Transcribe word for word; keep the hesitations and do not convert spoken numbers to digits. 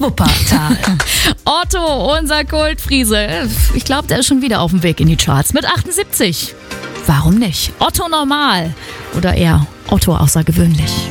Wuppertal. Otto, unser Kultfriese. Ich glaube, der ist schon wieder auf dem Weg in die Charts. Mit achtundsiebzig. Warum nicht? Otto normal. Oder eher Otto außergewöhnlich.